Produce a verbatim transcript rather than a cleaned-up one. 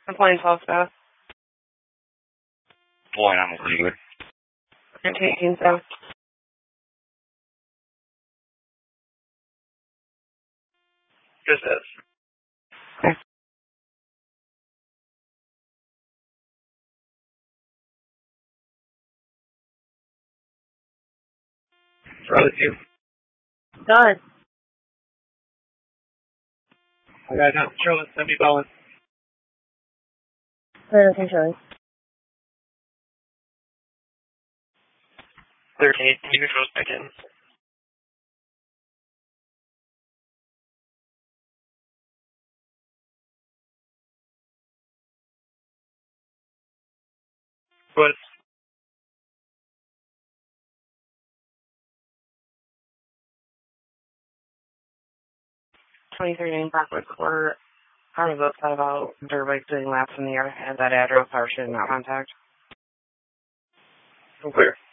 I'm playing twelve South. Boy, I'm with you. eighteen South. Just this. Okay. Probably two. Done. I got nothing. Charlotte, send me balance. Okay, Charlie. thirteen, you can go back in. What? twenty-three Main Parkway Court. Part of upset about dirt bikes doing laps in the air at that address. Our shit not contact. Clear.